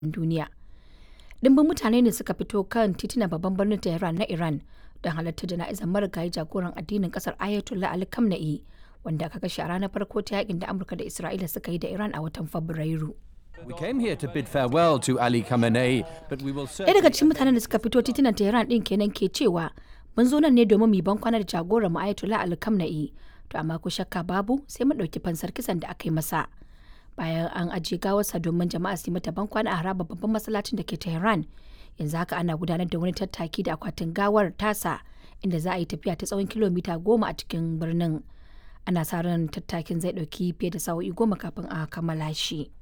duniya. Dimbin mutane ne suka fito kan titunan babban birnin Tehran na Iran don halartar jana'izar marigayi jagoran addinin kasar Ayatollah Ali Khamenei, wanda aka kashe a ranar farko ta yakin da Amurka da Isra'ila suka yi da Iran a watan Fabrairu. We came here to bid farewell to Ali Khamenei, but we will Ɗaya daga cikin mutanen da suka fito titunan Tehran ɗin kenan ke cewa mun zo nan ne domin mu yi bankwana da jagoran mu Ayatollah Ali Khamenei, to amma ko shakka babu sai mun ɗauki fansar kisan da aka yi masa. Bayan an ajiye gawarsa domin jama'a su yi mata bankwana a harabar babban masallacin da ke Tehran, yanzu haka ana gudanar da wani tattaki da akwatin gawar tasa inda za a yi tafiya ta tsawon kilomita 10 a cikin birnin. Ana sa ran tattakin zai ɗauki fiye da sa'o'i 10 kafin a kammala shi.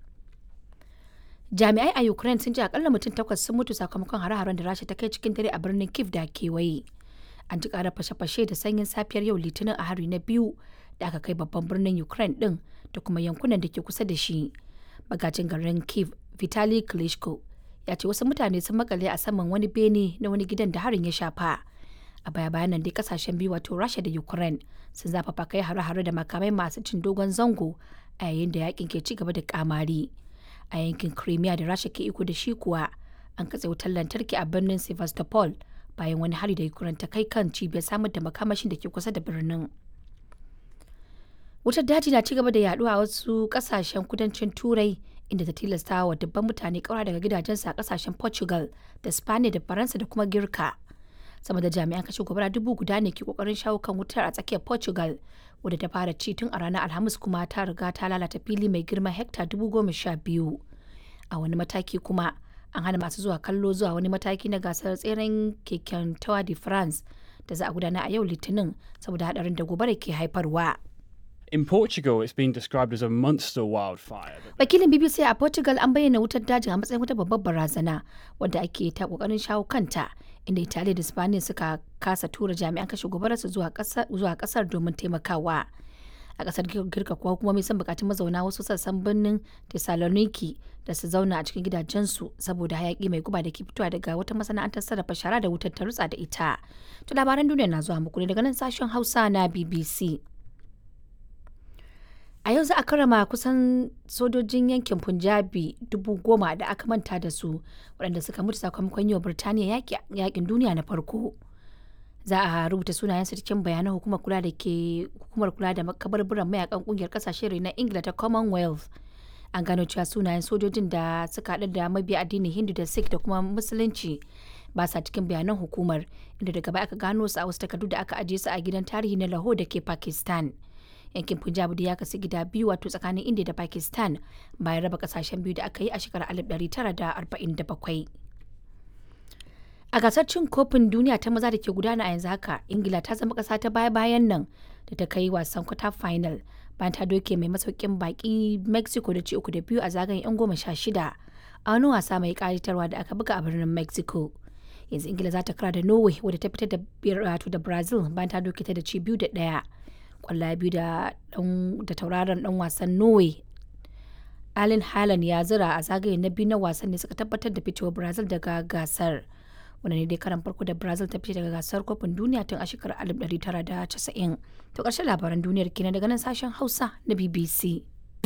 Jami'ai a Ukraine sun ce akalla mutum 8 sun mutu sakamakon hare-haren da Rasha ta kai cikin dare a birnin Kyiv da kewaye. An ji ƙarar fashe-fashe da sanyin safiyar yau Litinin a hari na biyu da aka kai babban birnin Ukraine din da kuma yankunan da ke kusa da shi. Magajin garin Kyiv, Vitali Klitschko, ya ce wasu mutane sun makale a saman wani bene na wani gidan da harin ya shafa. A baya-bayan nan dai kasashen biyu wato Rasha da Ukraine sun zafafa kai hare-hare da makamai masu cin dogon zango a yayin da yakin ke ci gaba da kamari. A yankin Crimea da Rasha ke iko da shi kuwa an katse wutar lantarki a birnin Sevastopol bayan wani hari da Ukraine ta kai kan cibiyar samar da makamashin da ke kusa da birnin. Wutar daji na ci gaba da yaduwa a wasu kasashen kudancin Turai inda ta tilasta wa dubban mutane kaura daga gidajensu a kasashen Portugal da Spain da Faransa da kuma Girka. Sama da jami'an kashe gobara 1,000 ne ke kokarin shawo kan wutar a tsakiyar Portugal, wadda ta fara ci tun a ranar Alhamis kuma ta riga ta lalata fili mai girman hekta 12,000. A wani mataki kuma an hana masu zuwa kallo zuwa wani mataki na gasar tseren keken Tour de France da za a gudana a yau Litinin saboda hadarin da gobara ke haifarwa. In Portugal, it's been described as a monster wildfire. Wakilin BBC a Portugal an bayyana wutar dajin a matsayin wata babbar barazana wadda ake ta kokarin shawo kanta, inda Italiya da Spain suka kasa tura jami'an kashe gobararsu zuwa kasar domin taimakawa. A kasar Girka kuwa hukumomi sun bukaci mazauna wasu sassan birnin Thessaloniki da su zauna a cikin gidajensu saboda hayaki mai guba da ke fitowa daga wata masana'antar sarrafa shara da wutar ta rutsa da ita. To labaran duniya na zuwa muku ne daga nan sashen Hausa na BBC. A yau za a karrama kusan sojojin yankin Punjabi 10,000 da aka manta da su waɗanda suka mutu sakamakon yi wa Birtaniya yakin duniya na farko. Za a rubuta sunayensu cikin bayanan hukumar kula da kabarburan mayakan kungiyar kasashe na Ingila ta Commonwealth. An gano cewa sunayen sojojin da suka haɗu da mabiya addinin Hindu da Sikh da kuma Musulunci ba sa cikin bayanan hukumar, inda daga baya aka gano su a wasu takardu da aka ajiye su a gidan tarihi na Lahore da ke Pakistan. Yankin Punjab da ya kasu gida biyu wato tsakanin India da Pakistan bayan raba kasashen biyu da aka yi a shekarar 1947. A gasar cin kofin duniya ta maza da ke gudana a yanzu haka, Ingila ta zama kasa ta baya-bayan nan da ta kai wasan kwata final bayan ta doke mai masaukin baki Mexico da ci 3-2 a zagayen 'yan 16 a wani wasa mai ƙayatarwa da aka buga a birnin Mexico. Yanzu Ingila za ta kara da Norway wadda ta fitar da Brazil bayan ta doke ta da ci 2-1. Kwallaye biyu da tauraron dan wasan Norway Erling Haaland ya zira a zagaye na biyu na wasan ne suka tabbatar da fitowar Brazil daga gasar. Wannan ne dai karan farko da Brazil ta fice daga gasar kofin duniya tun a shekarar 1990. To ƙarshen labaran duniyar kenan daga nan sashen Hausa na BBC.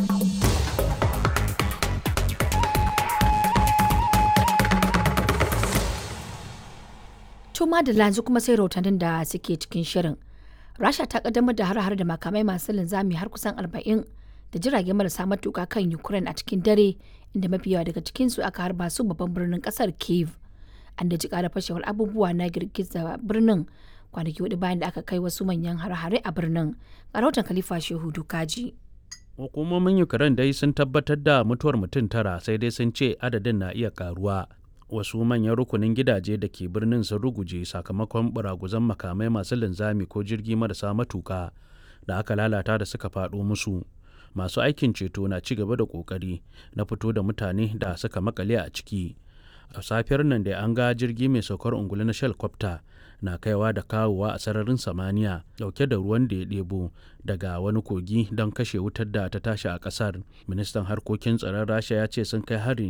To madalla yanzu kuma sai rahotannin da suke cikin shirin. Rasha ta kaddamar da har-har da makamai masu linzami har kusan 40 da jirage marasa matuka kan Ukraine a cikin dare, inda mafi yawa daga cikinsu aka harba su babban birnin kasar Kyiv. An da ji ƙara fashewar abubuwa na girgiza birnin kwanaki 4 bayan da aka kai wasu manyan har-hare a birnin. A rahoton Khalifa Shehu Dukaji. Hukumomin Ukraine dai sun tabbatar da mutuwar mutum 9, sai dai sun ce adadin na iya karuwa. Wasu manyan rukunin gidaje da ke birnin sun ruguje sakamakon baraguzan makamai masu linzami ko jirgi marasa matuka da aka lalata da suka faɗo musu. Masu aikin ceto na ci gaba da ƙoƙari na fito da mutane da suka makale a ciki. A safiyar nan da an ga jirgi mai saukar ungulu na Shelcopter na kaiwa da kawowa a sararin samaniya dauke da ruwan da ya ɗebo daga wani kogi don kashe wutar da ta tashi a ƙasar. Ministan harkokin tsaron Rasha ya ce sun kai hari